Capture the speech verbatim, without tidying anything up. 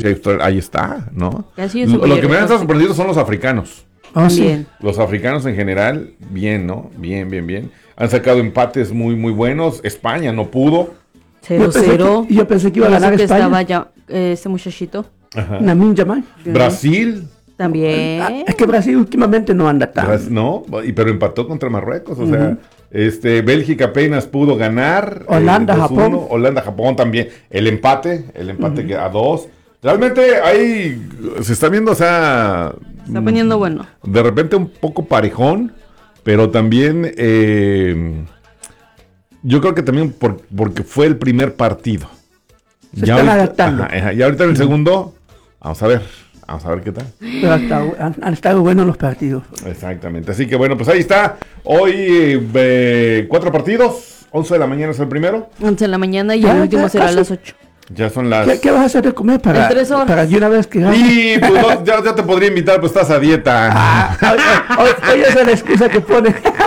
y ahí está, ahí está, ¿no? Así es, Lo, lo que me han Costica. sorprendido son los africanos. Ah, sí. También. Los africanos en general, bien, ¿no? Bien, bien, bien. Han sacado empates muy, muy buenos. España no pudo. cero Yo pensé cero. que- yo pensé que iba a Y eso ganar que España. estaba ya eh, este muchachito. Ajá. Lamine Yamal. Brasil, También. Ah, es que Brasil últimamente no anda tan. Bras- no, y pero empató contra Marruecos, o sea, este, Bélgica apenas pudo ganar. Holanda, eh, dos uno. Japón. Holanda, Japón también. El empate, el empate que a dos. Realmente ahí se está viendo, o sea, Está poniendo bueno. de repente un poco parejón, pero también eh, yo creo que también por- porque fue el primer partido. Se están adaptando. Ajá, ajá, y ahorita en el segundo, vamos a ver, vamos a ver qué tal. Pero hasta- han, han estado buenos los partidos. Exactamente, así que bueno, pues ahí está. Hoy eh, cuatro partidos, once de la mañana es el primero. once de la mañana y Ya, el último ya, será a casi. las ocho. Ya son las... ¿Qué, qué vas a hacer de comer para, En tres horas. para de una vez que Y pues no, ya, ya te podría invitar, pues estás a dieta. Ah, hoy, hoy- hoy esa es la excusa que pone.